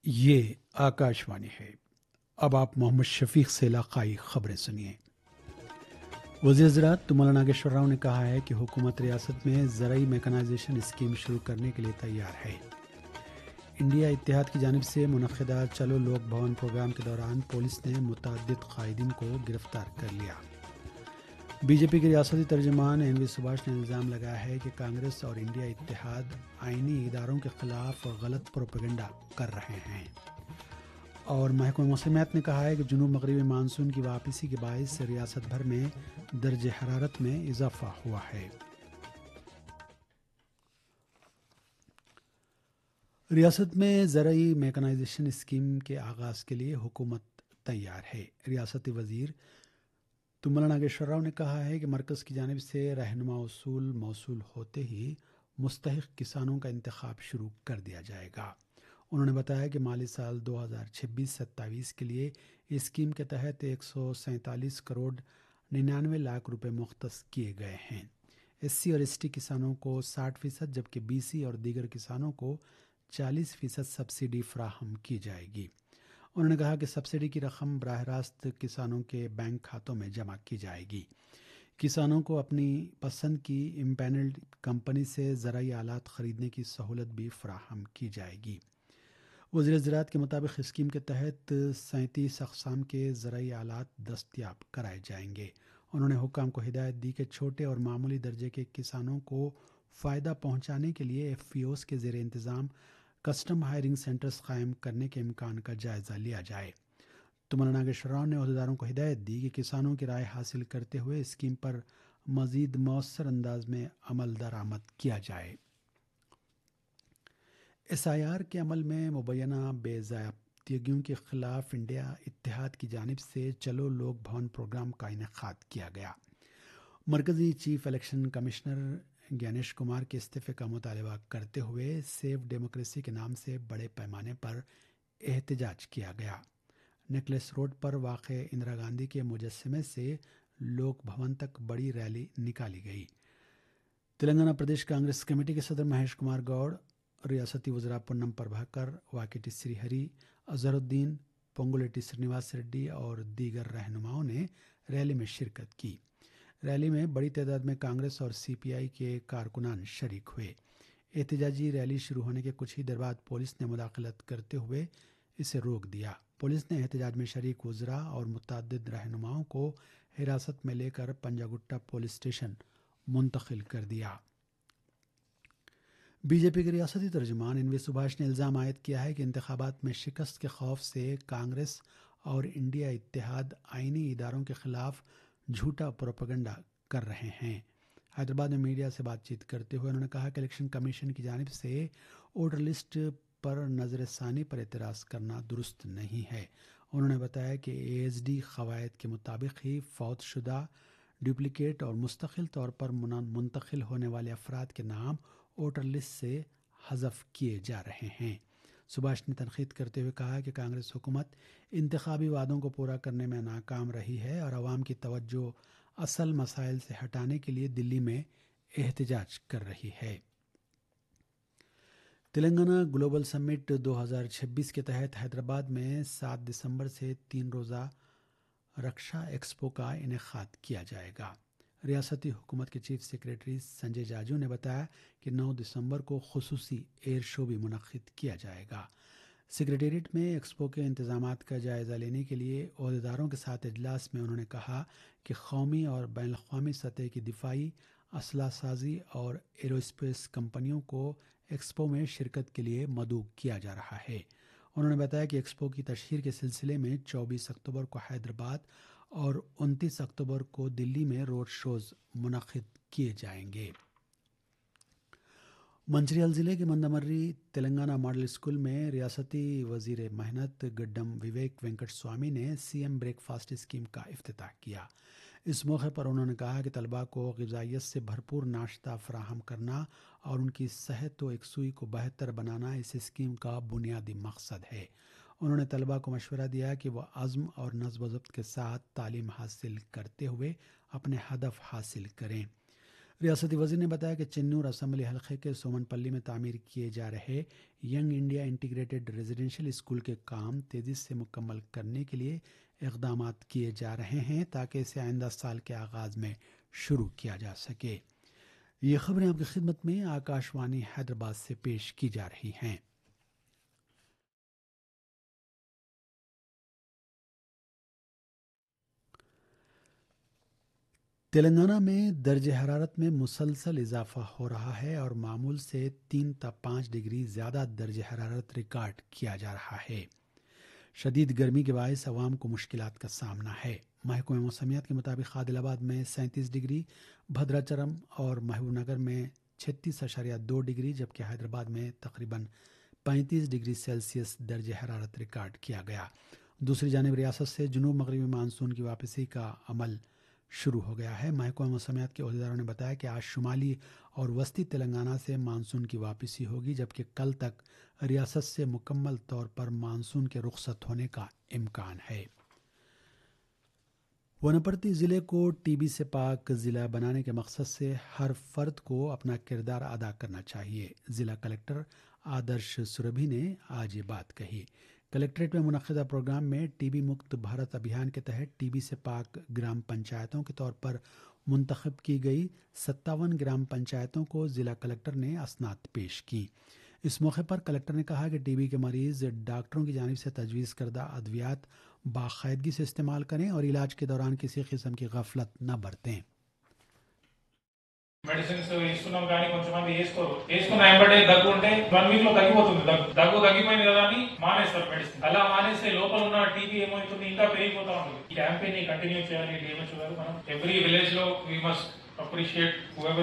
یہ آکاشوانی ہے۔ اب آپ محمد شفیق سے علاقائی خبریں سنیے۔ وزیر زراعت تمل ناگیشور راؤ نے کہا ہے کہ حکومت ریاست میں زرعی میکانائزیشن اسکیم شروع کرنے کے لیے تیار ہے۔ انڈیا اتحاد کی جانب سے منعقدہ چلو لوک بھون پروگرام کے دوران پولیس نے متعدد قائدین کو گرفتار کر لیا۔ بی جے پی کے ریاستی ترجمان این وی سبھاش نے الزام لگایا ہے کہ کانگریس اور انڈیا اتحاد آئینی اداروں کے خلاف غلط پروپیگنڈا کر رہے ہیں۔ اور محکمہ موسمیات نے کہا ہے کہ جنوب مغربی مانسون کی واپسی کے باعث ریاست بھر میں درجہ حرارت میں اضافہ ہوا ہے۔ ریاست میں زرعی میکانائزیشن اسکیم کے آغاز کے لیے حکومت تیار ہے۔ ریاستی وزیر تمل ناگیشور راؤ نے کہا ہے کہ مرکز کی جانب سے رہنما اصول موصول ہوتے ہی مستحق کسانوں کا انتخاب شروع کر دیا جائے گا۔ انہوں نے بتایا کہ مالی سال 2026-27 کے لیے اسکیم کے تحت 147 کروڑ 99 لاکھ روپے مختص کیے گئے ہیں۔ ایس سی اور ایس ٹی کسانوں کو 60%، جبکہ بی سی اور دیگر کسانوں کو 40% سبسڈی فراہم کی جائے گی۔ انہوں نے کہا کہ سبسڈی کی رقم براہ راست کسانوں کے بینک کھاتوں میں جمع کی جائے گی۔ کسانوں کو اپنی پسند کی امپینلڈ کمپنی سے زرعی آلات خریدنے کی سہولت بھی فراہم کی جائے گی۔ وزیر زراعت کے مطابق اسکیم کے تحت 37 اقسام کے زرعی آلات دستیاب کرائے جائیں گے۔ انہوں نے حکام کو ہدایت دی کہ چھوٹے اور معمولی درجے کے کسانوں کو فائدہ پہنچانے کے لیے ایف پی اوز کے زیر انتظام کسٹم ہائرنگ سینٹرز قائم کرنے کے امکان کا جائزہ لیا جائے۔ تمل ناگیشور راؤ نے عہدیداروں کو ہدایت دی کہ کسانوں کی رائے حاصل کرتے ہوئے اسکیم پر مزید مؤثر انداز میں عمل درآمد کیا جائے۔ ایس آئی آر کے عمل میں مبینہ بے ضابطگیوں کے خلاف انڈیا اتحاد کی جانب سے چلو لوک بھون پروگرام کا انعقاد کیا گیا۔ مرکزی چیف الیکشن کمشنر گیانیش کمار کے استعفے کا مطالبہ کرتے ہوئے سیو ڈیموکریسی کے نام سے بڑے پیمانے پر احتجاج کیا گیا۔ نیکلس روڈ پر واقع اندرا گاندھی کے مجسمے سے لوک بھون تک بڑی ریلی نکالی گئی۔ تلنگانہ پردیش کانگریس کمیٹی کے صدر مہیش کمار گوڑ، ریاستی وزراء پونم پربھاکر، واکیٹی سری ہری، اظہر الدین، پونگولیٹی سرینواس ریڈی اور دیگر رہنماؤں نے ریلی میں شرکت کی۔ ریلی میں بڑی تعداد میں کانگریس اور سی پی آئی کے کارکنان شریک ہوئے۔ احتجاجی ریلی شروع ہونے کے کچھ ہی دیر بعد پولیس نے مداخلت کرتے ہوئے اسے روک دیا۔ پولیس نے احتجاج میں شریک وزراء اور متعدد رہنماؤں کو حراست میں لے کر پنجاگٹا پولیس اسٹیشن منتقل کر دیا۔ بی جے پی کے ریاستی ترجمان این وی سبھاش نے الزام عائد کیا ہے کہ انتخابات میں شکست کے خوف سے کانگریس اور انڈیا اتحاد آئینی اداروں کے خلاف جھوٹا پروپیگنڈا کر رہے ہیں۔ حیدرآباد میں میڈیا سے بات چیت کرتے ہوئے انہوں نے کہا کہ الیکشن کمیشن کی جانب سے ووٹر لسٹ پر نظر ثانی پر اعتراض کرنا درست نہیں ہے۔ انہوں نے بتایا کہ اے ایس ڈی قواعد کے مطابق ہی فوت شدہ، ڈپلیکیٹ اور مستقل طور پر منتقل ہونے والے افراد کے نام ووٹر لسٹ سے حذف کیے جا رہے ہیں۔ سبھاش نے تنقید کرتے ہوئے کہا کہ کانگریس حکومت انتخابی وعدوں کو پورا کرنے میں ناکام رہی ہے اور عوام کی توجہ اصل مسائل سے ہٹانے کے لیے دلی میں احتجاج کر رہی ہے۔ تلنگانہ گلوبل سمٹ 2026 کے تحت حیدرآباد میں 7 دسمبر سے 3 روزہ رکشا ایکسپو کا انعقاد کیا جائے گا۔ ریاستی حکومت کے چیف سیکریٹری سنجے جاجو نے بتایا کہ 9 دسمبر کو خصوصی ایئر شو بھی منعقد کیا جائے گا۔ سیکریٹریٹ میں ایکسپو کے انتظامات کا جائزہ لینے کے لیے عہدیداروں کے ساتھ اجلاس میں انہوں نے کہا کہ قومی اور بین الاقوامی سطح کی دفاعی، اسلحہ سازی اور ایروسپیس کمپنیوں کو ایکسپو میں شرکت کے لیے مدعو کیا جا رہا ہے۔ انہوں نے بتایا کہ ایکسپو کی تشہیر کے سلسلے میں 24 اکتوبر کو حیدرآباد اور 29 اکتوبر کو دلی میں روڈ شوز منعقد کیے جائیں گے۔ منچریال ضلع کے مندمری تلنگانہ ماڈل اسکول میں ریاستی وزیر محنت گڈم وویک وینکٹ سوامی نے C M break fast scheme کا افتتاح کیا۔ اس موقع پر انہوں نے کہا کہ طلباء کو غذائیت سے بھرپور ناشتہ فراہم کرنا اور ان کی صحت و یکسوئی کو بہتر بنانا اس اسکیم کا بنیادی مقصد ہے۔ انہوں نے طلباء کو مشورہ دیا کہ وہ عزم اور نظم و ضبط کے ساتھ تعلیم حاصل کرتے ہوئے اپنے ہدف حاصل کریں۔ ریاستی وزیر نے بتایا کہ چنور اسمبلی حلقے کے سومن پلی میں تعمیر کیے جا رہے young India integrated residential school کے کام تیزی سے مکمل کرنے کے لیے اقدامات کیے جا رہے ہیں تاکہ اسے آئندہ سال کے آغاز میں شروع کیا جا سکے۔ یہ خبریں آپ کی خدمت میں آکاش وانی حیدرآباد سے پیش کی جا رہی ہیں۔ تلنگانہ میں درجہ حرارت میں مسلسل اضافہ ہو رہا ہے اور معمول سے 3 تا 5 ڈگری زیادہ درجہ حرارت ریکارڈ کیا جا رہا ہے۔ شدید گرمی کے باعث عوام کو مشکلات کا سامنا ہے۔ محکمہ موسمیات کے مطابق عادل آباد میں 37 ڈگری، بھدراچرم اور محبوب نگر میں 36.2 ڈگری جبکہ حیدرآباد میں تقریباً 35 ڈگری سیلسیس درجہ حرارت ریکارڈ کیا گیا۔ دوسری جانب ریاست سے جنوب مغربی مانسون کی واپسی کا عمل شروع ہو گیا ہے۔ محکمہ موسمیات کے عہدیداروں نے بتایا کہ آج شمالی اور وسطی تلنگانہ سے مانسون کی واپسی ہوگی جبکہ کل تک ریاست سے مکمل طور پر مانسون کے رخصت ہونے کا امکان ہے۔ ونپرتی ضلع کو ٹی بی سے پاک ضلع بنانے کے مقصد سے ہر فرد کو اپنا کردار ادا کرنا چاہیے۔ ضلع کلکٹر آدرش سربھی نے آج یہ بات کہی۔ کلکٹریٹ میں منعقدہ پروگرام میں ٹی بی مکت بھارت ابھیان کے تحت ٹی بی سے پاک گرام پنچایتوں کے طور پر منتخب کی گئی 57 گرام پنچایتوں کو ضلع کلکٹر نے اسناد پیش کی۔ اس موقع پر کلکٹر نے کہا کہ ٹی بی کے مریض ڈاکٹروں کی جانب سے تجویز کردہ ادویات باقاعدگی سے استعمال کریں اور علاج کے دوران کسی قسم کی غفلت نہ برتیں۔ మెడిసిన్స్ ఇస్తున్నాం కానీ కొంతమంది వేసుకున్న వెంబడే దగ్గు ఉంటే 1 వీక్ లో తగ్గిపోతుంది దగ్గు తగ్గిపోయింది కదా అని మానేస్తారు మెడిసిన్ అలా మానేస్తే లోపల ఉన్న టీబీ ఏమవుతుంది ఇంకా పెరిగిపోతా ఉంటుంది ఈ క్యాంపెయిన్ కంటిన్యూ చేయాలి డిఎంహెచ్ గారు మనం ఎవ్రీ విలేజ్ లో వి మస్ట్ అప్రిషియేట్ హూఎవర్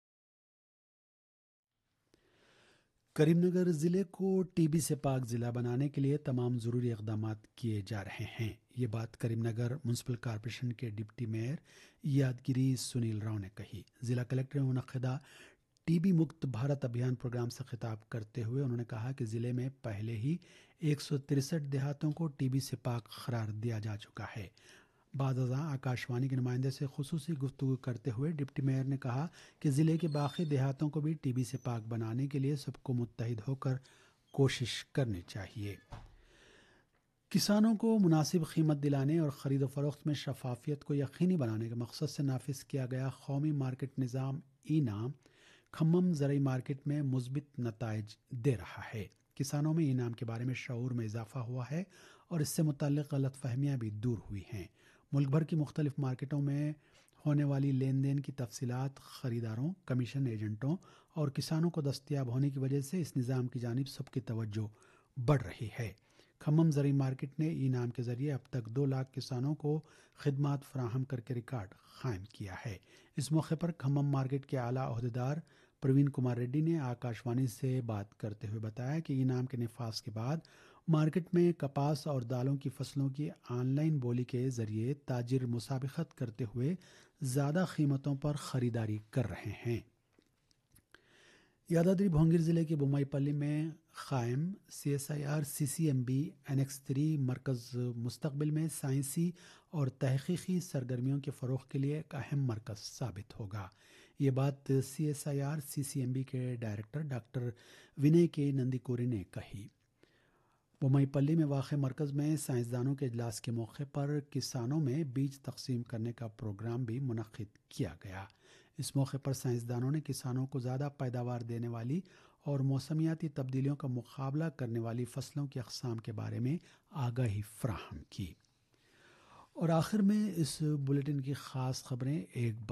کریم نگر ضلع کو ٹی بی سے پاک ضلع بنانے کے لیے تمام ضروری اقدامات کیے جا رہے ہیں۔ یہ بات کریم نگر میونسپل کارپوریشن کے ڈپٹی میئر یادگیری سنیل راؤ نے کہی۔ ضلع کلکٹر میں منعقدہ T B مکت Bharat Abhiyan programme سے خطاب کرتے ہوئے انہوں نے کہا کہ ضلع میں پہلے ہی 163 دیہاتوں کو ٹی بی سے پاک قرار دیا جا چکا ہے۔ بعد ازاں آکاش وانی کے نمائندے سے خصوصی گفتگو کرتے ہوئے ڈپٹی میئر نے کہا کہ ضلع کے باقی دیہاتوں کو بھی ٹی بی سے پاک بنانے کے لیے سب کو متحد ہو کر کوشش کرنی چاہیے۔ کسانوں کو مناسب قیمت دلانے اور خرید و فروخت میں شفافیت کو یقینی بنانے کے مقصد سے نافذ کیا گیا قومی مارکیٹ نظام ای نام کھمم زرعی مارکیٹ میں مثبت نتائج دے رہا ہے۔ کسانوں میں ای نام کے بارے میں شعور میں اضافہ ہوا ہے اور اس سے متعلق غلط فہمیاں بھی دور ہوئی ہیں۔ ملک بھر کی مختلف مارکیٹوں میں ہونے والی لین دین کی تفصیلات خریداروں، کمیشن ایجنٹوں اور کسانوں کو دستیاب ہونے کی وجہ سے اس نظام کی جانب سب کی توجہ بڑھ رہی ہے۔ کھمم زرعی مارکیٹ نے ای نام کے ذریعے اب تک 2 لاکھ کسانوں کو خدمات فراہم کر کے ریکارڈ قائم کیا ہے۔ اس موقع پر کھمم مارکیٹ کے اعلیٰ عہدیدار پروین کمار ریڈی نے آکاش وانی سے بات کرتے ہوئے بتایا کہ ای نام کے نفاذ کے بعد مارکیٹ میں کپاس اور دالوں کی فصلوں کی آن لائن بولی کے ذریعے تاجر مسابقت کرتے ہوئے زیادہ قیمتوں پر خریداری کر رہے ہیں۔ یادادری بھونگیر ضلع کے بمائی پلی میں قائم CSIR CCMB Annex 3 مرکز مستقبل میں سائنسی اور تحقیقی سرگرمیوں کے فروغ کے لیے ایک اہم مرکز ثابت ہوگا۔ یہ بات CSIR CCMB کے ڈائریکٹر ڈاکٹر ونے کے نندیکوری نے کہی۔ بمائی پلی میں واقع مرکز میں سائنسدانوں کے اجلاس کے موقع پر کسانوں میں بیج تقسیم کرنے کا پروگرام بھی منعقد کیا گیا۔ اس موقع پر سائنسدانوں نے کسانوں کو زیادہ پیداوار دینے والی اور موسمیاتی تبدیلیوں کا مقابلہ کرنے والی فصلوں کی اقسام کے بارے میں آگاہی فراہم کی۔ اور آخر میں اس بلیٹن کی خاص خبریں ایک